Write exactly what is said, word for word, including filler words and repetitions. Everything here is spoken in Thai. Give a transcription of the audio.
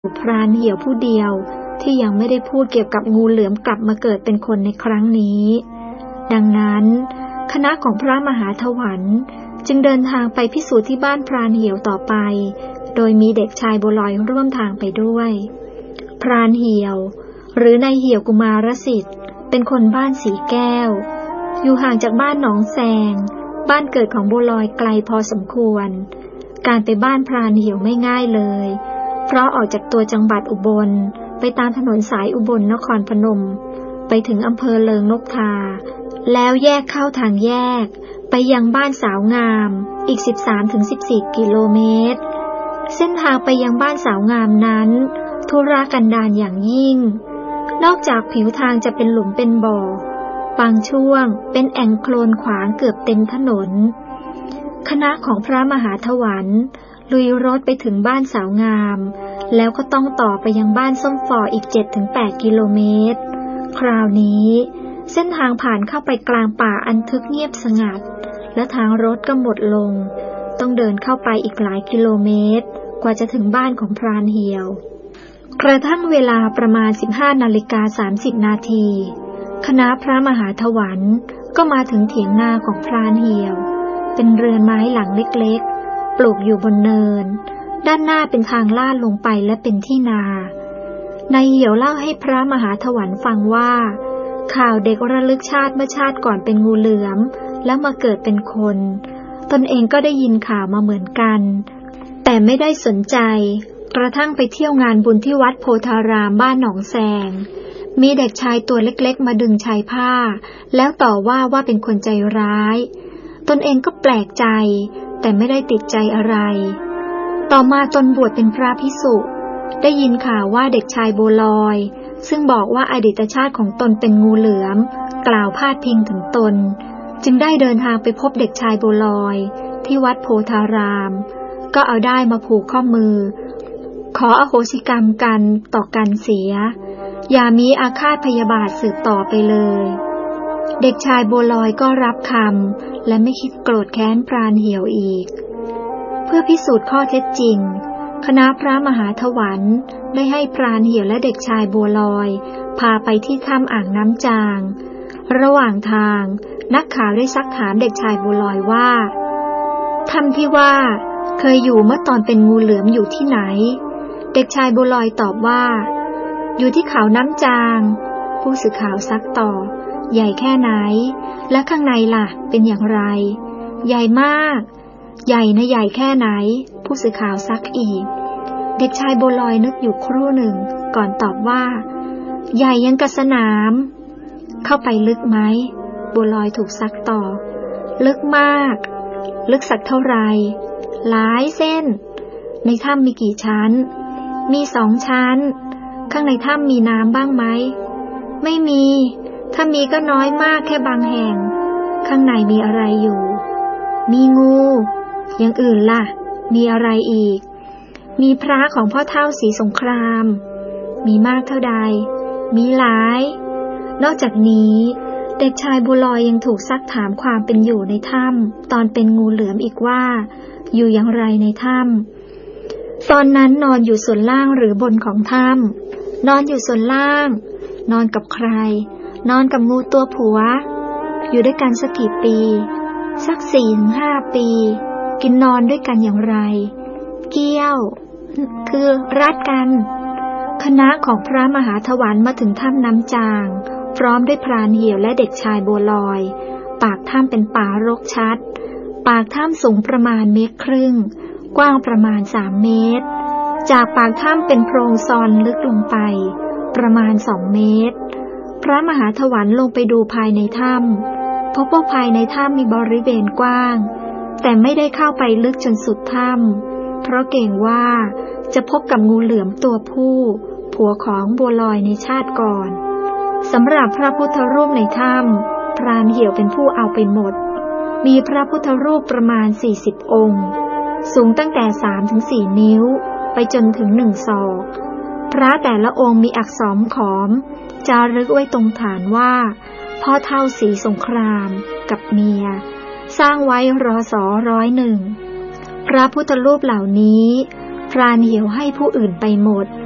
พรานเหี่ยวผู้เดียวที่ยังไม่ได้พูดเกี่ยวกับงูเหลือมกลับมาเกิดเป็นคนในครั้งนี้ดังนั้นคณะของพระมหาถวันจึงเดินทางไปพิสูจน์ที่บ้านพรานเหี่ยวต่อไปโดยมีเด็กชายบัวลอยร่วมทางไปด้วยพรานเหี่ยวหรือนายเหี่ยวกุมารสิทธิ์เป็นคนบ้านสีแก้วอยู่ห่างจากบ้านหนองแซงบ้านเกิดของบัวลอยไกลพอสมควรการไปบ้านพรานเหี่ยวไม่ง่ายเลยเพราะออกจากตัวจังหวัดอุบลไปตามถนนสายอุบลนครพนมไปถึงอำเภอเลิงนกทาแล้วแยกเข้าทางแยกไปยังบ้านสาวงามอีก สิบสามถึงสิบสี่ กิโลเมตรเส้นทางไปยังบ้านสาวงามนั้นทุรกันดารอย่างยิ่งนอกจากผิวทางจะเป็นหลุมเป็นบ่อบางช่วงเป็นแอ่งโคลนขวางเกือบเต็มถนนคณะของพระมหาถวันลุยรถไปถึงบ้านสาวงามแล้วก็ต้องต่อไปยังบ้านส้มฝ่ออีก เจ็ดถึงแปด กิโลเมตรคราวนี้เส้นทางผ่านเข้าไปกลางป่าอันทึบเงียบสงัดและทางรถก็หมดลงต้องเดินเข้าไปอีกหลายกิโลเมตรกว่าจะถึงบ้านของพรานเหี่ยวกระทั่งเวลาประมาณ สิบห้านาฬิกาสามสิบ นาทีคณะพระมหาถวันก็มาถึงเถียงนาของพรานเหี่ยวเป็นเรือนไม้หลังเล็กๆปลูกอยู่บนเนินด้านหน้าเป็นทางลาดลงไปและเป็นที่นานายเหี่ยวเล่าให้พระมหาถวันฟังว่าข่าวเด็กระลึกชาติเมื่อชาติก่อนเป็นงูเหลือมแล้วมาเกิดเป็นคนตนเองก็ได้ยินข่าวมาเหมือนกันแต่ไม่ได้สนใจกระทั่งไปเที่ยวงานบุญที่วัดโพธารามบ้านหนองแซงมีเด็กชายตัวเล็กๆมาดึงชายผ้าแล้วต่อว่าว่าเป็นคนใจร้ายตนเองก็แปลกใจแต่ไม่ได้ติดใจอะไรต่อมาตนบวชเป็นพระภิกษุได้ยินข่าวว่าเด็กชายบัวลอยซึ่งบอกว่าอดีตชาติของตนเป็นงูเหลือมกล่าวพาดพิงถึงตนจึงได้เดินทางไปพบเด็กชายบัวลอยที่วัดโพธารามก็เอาด้ายมาผูกข้อมือขออโหสิกรรมกันต่อกันเสียอย่ามีอาฆาตพยาบาทสืบต่อไปเลยเด็กชายบัวลอยก็รับคำและไม่คิดโกรธแค้นพรานเหี่ยวอีกเพื่อพิสูจน์ข้อเท็จจริงคณะพระมหาถวันได้ให้พรานเหี่ยวและเด็กชายบัวลอยพาไปที่ถ้ำอ่างน้ำจางระหว่างทางนักข่าวได้ซักถามเด็กชายบัวลอยว่าถ้ำที่ว่าเคยอยู่เมื่อตอนเป็นงูเหลือมอยู่ที่ไหนเด็กชายบัวลอยตอบว่าอยู่ที่เขาน้ำจางผู้สื่อข่าวซักต่อใหญ่แค่ไหนและข้างในล่ะเป็นอย่างไรใหญ่มากใหญ่นะใหญ่แค่ไหนผู้สื่อข่าวซักอีกเด็กชายบัวลอยนึกอยู่ครู่หนึ่งก่อนตอบว่าใหญ่ยังกะสนามเข้าไปลึกไหมบัวลอยถูกซักต่อลึกมากลึกสักเท่าไรหลายเส้นในถ้ำมีกี่ชั้นมีสองชั้นข้างในถ้ำมีน้ำบ้างไหมไม่มีถ้ามีก็น้อยมากแค่บางแห่งข้างในมีอะไรอยู่มีงูอย่างอื่นล่ะมีอะไรอีกมีพระของพ่อเฒ่าศรีสงครามมีมากเท่าใดมีหลายนอกจากนี้เด็กชายบัวลอยยังถูกซักถามความเป็นอยู่ในถ้ำตอนเป็นงูเหลือมอีกว่าอยู่อย่างไรในถ้ำตอนนั้นนอนอยู่ส่วนล่างหรือบนของถ้ำนอนอยู่ส่วนล่างนอนกับใครนอนกับงูตัวผัวอยู่ด้วยกันสักกี่ปีสักสี่ถึงห้าปีกินนอนด้วยกันอย่างไรเกี้ยวคือรัดกันคณะของพระมหาถวันมาถึงถ้ำน้ำจางพร้อมด้วยพรานเหี่ยวและเด็กชายบัวลอยปากถ้ำเป็นป่ารกชัดปากถ้ำสูงประมาณเมตรครึ่งกว้างประมาณสามเมตรจากปากถ้ำเป็นโพรงซอนลึกลงไปประมาณสองเมตรพระมหาถวันลงไปดูภายในถ้ำพบว่าภายในถ้ำมีบริเวณกว้างแต่ไม่ได้เข้าไปลึกจนสุดถ้ำเพราะเกรงว่าจะพบกับงูเหลือมตัวผู้ผัวของบัวลอยในชาติก่อนสำหรับพระพุทธรูปในถ้ำพรานเหี่ยวเป็นผู้เอาไปหมดมีพระพุทธรูปประมาณสี่สิบองค์สูงตั้งแต่ สามถึงสี่ นิ้วไปจนถึงหนึ่งศอกพระแต่ละองค์มีอักษรขอมจารึกไว้ตรงฐานว่าพ่อเฒ่าศรีสงครามกับเมียสร้างไว้รศร้อยหนึ่งพระพุทธรูปเหล่านี้พรานเหี่ยวให้ผู้อื่นไปหมด